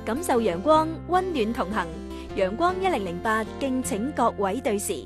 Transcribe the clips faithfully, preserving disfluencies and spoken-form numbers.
感受陽光，溫暖同行。陽光一零零八，敬請各位對時。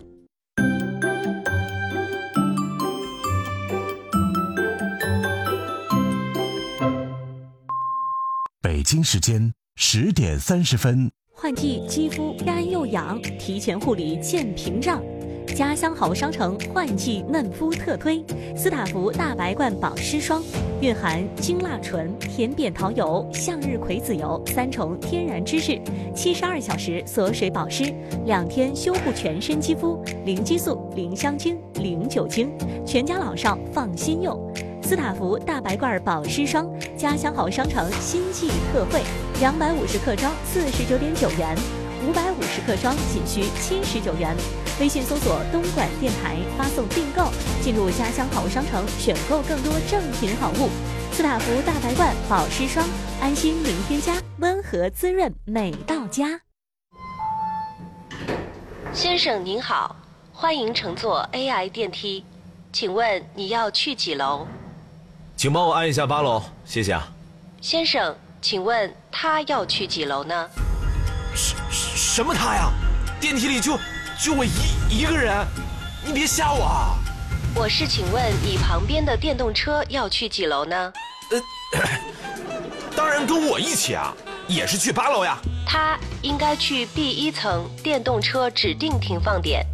北京时间十点三十分。 换季肌肤干又痒，提前护理见屏障。家乡好商城换季嫩肤特推斯塔芙大白罐保湿霜，蕴含精蜡醇、甜扁桃油、向日葵籽油三重天然脂质，七十二小时锁水保湿，两天修护全身肌肤，零激素、零香精、零酒精，全家老少放心用。斯塔芙大白罐保湿霜，家乡好商城新季特惠，两百五十克装四十九点九元，五百五十克装仅需七十九元。微信搜索东莞电台，发送订购，进入家乡好商城，选购更多正品好物。斯塔芙大白罐保湿霜，安心零添加，温和滋润美到家。 先生您好，欢迎乘坐 A I 电梯，请问你要去几楼？ 请帮我按一下八楼，谢谢啊。 先生，请问他要去几楼呢？ 什什么他呀？电梯里就就我一一个人，你别吓我啊！ 我是请问你旁边的电动车要去几楼呢？ 呃，当然跟我一起啊，也是去八楼呀。 他应该去 B 一层电动车指定停放点。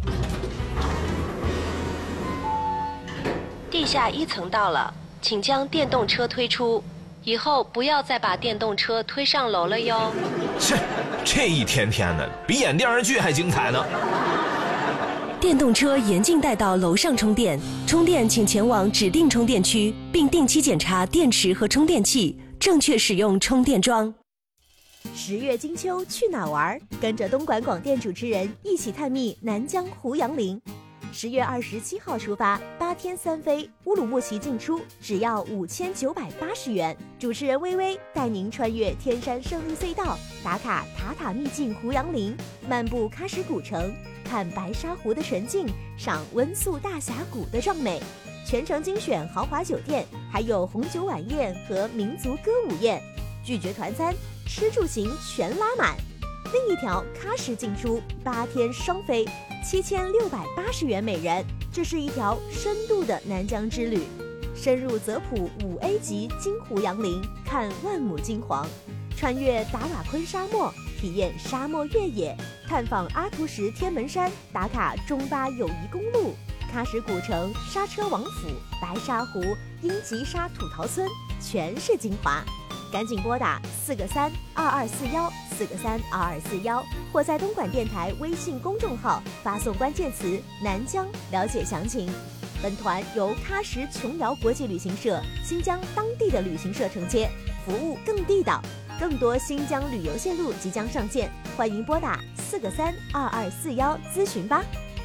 地下一层到了，请将电动车推出，以后不要再把电动车推上楼了哟。 切，这一天天的比演电视剧还精彩呢。 电动车严禁带到楼上充电，充电请前往指定充电区，并定期检查电池和充电器，正确使用充电桩。 十月金秋去哪玩？跟着东莞广电主持人一起探秘南疆胡杨林。十月二十七号出发，八天三飞，乌鲁木齐进出，只要五千九百八十元。主持人微微带您穿越天山胜利隧道，打卡塔塔秘境胡杨林，漫步喀什古城，看白沙湖的纯净，赏温宿大峡谷的壮美。全程精选豪华酒店，还有红酒晚宴和民族歌舞宴，拒绝团餐，吃住行全拉满。另一条喀什进出，八天双飞，七千六百八十元每人，这是一条深度的南疆之旅。深入泽普五 A 级金胡杨林，看万亩金黄，穿越达瓦昆沙漠，体验沙漠越野，探访阿图什天门山，打卡中巴友谊公路，喀什古城、刹车王府、白沙湖、英吉沙土陶村，全是精华。赶紧拨打四个三二二四幺四个三二二四幺，或在东莞电台微信公众号发送关键词南疆了解详情。本团由喀什琼瑶国际旅行社新疆当地的旅行社承接，服务更地道。更多新疆旅游线路即将上线，欢迎拨打四个三二二四幺咨询吧。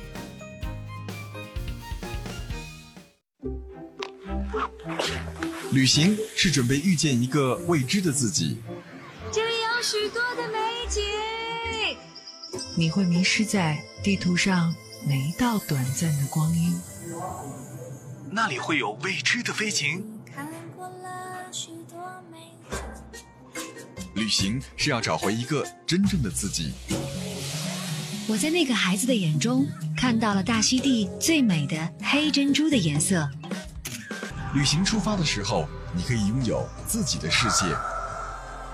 旅行是准备遇见一个未知的自己， 这里有许多的美景， 你会迷失在地图上每一道短暂的光阴。 那里会有未知的飞行。 看过了许多美景。 旅行是要找回一个真正的自己。 我在那个孩子的眼中看到了大溪地最美的黑珍珠的颜色。 旅行出发的时候，你可以拥有自己的世界。